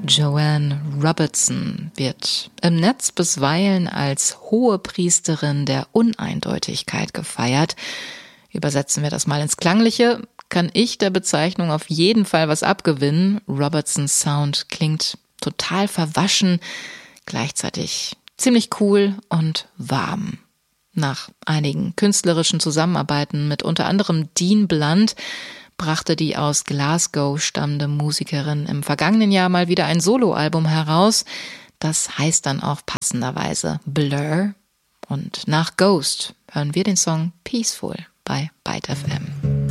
Joanne Robertson wird im Netz bisweilen als Hohepriesterin der Uneindeutigkeit gefeiert. Übersetzen wir das mal ins Klangliche, kann ich der Bezeichnung auf jeden Fall was abgewinnen. Robertsons Sound klingt total verwaschen, gleichzeitig ziemlich cool und warm. Nach einigen künstlerischen Zusammenarbeiten mit unter anderem Dean Blunt brachte die aus Glasgow stammende Musikerin im vergangenen Jahr mal wieder ein Soloalbum heraus. Das heißt dann auch passenderweise Blur. Und nach Ghost hören wir den Song Peaceful bei Byte FM.